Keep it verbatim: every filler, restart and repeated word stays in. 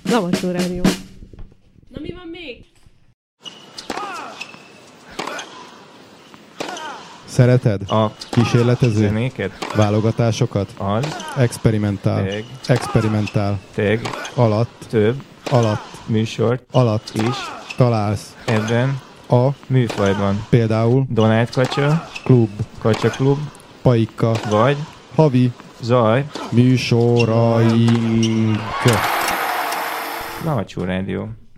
Lavacsó Rádió. Na mi van még? Szereted? A kísérletező zenéket? Válogatásokat? Az. Experimentál. Teg. Experimentál. Teg. Alatt. Több. Alatt. Műsort. Alatt. Is. Találsz. Ebben. A. Műfajban. Például. Donát Kacsa. Klub. Kacsa Klub. Paika. Vagy. Havi. Zaj. Műsoraink. Lavacsó Rádió.